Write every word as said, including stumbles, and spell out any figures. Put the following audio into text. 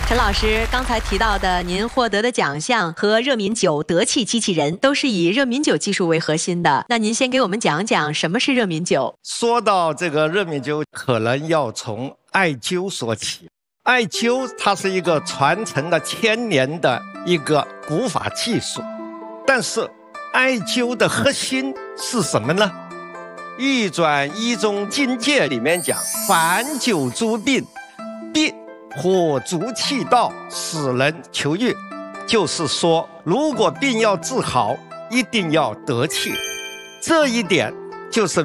陈老师刚才提到的您获得的奖项和热敏酒得气机器人都是以热敏酒技术为核心的，那您先给我们讲讲什么是热敏酒。 说到这个热敏酒，可能要从艾灸说起。艾灸它是一个传承了千年的一个古法技术，但是艾灸的核心是什么呢？易转医中经界里面讲，凡九诸病，必火足气道，使人求愈。就是说，如果病要治好，一定要得气。这一点就是